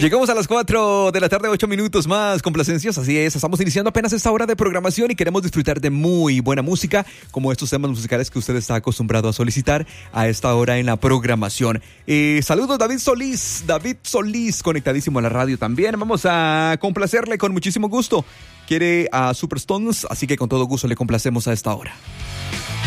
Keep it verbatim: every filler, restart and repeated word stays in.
Llegamos a las cuatro de la tarde, ocho minutos más, complacencias, así es, estamos iniciando apenas esta hora de programación y queremos disfrutar de muy buena música, como estos temas musicales que usted está acostumbrado a solicitar a esta hora en la programación. Eh, saludos David Solís, David Solís, conectadísimo a la radio también, vamos a complacerle con muchísimo gusto. Quiere a Superstones, así que con todo gusto le complacemos a esta hora.